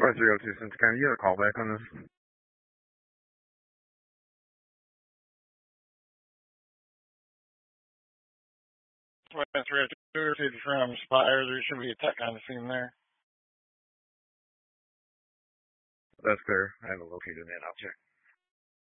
302 Central County. You had a call back on this? Well, 302 from Spire. There should be a tech on the scene there. That's clear. I haven't located it. I'll check.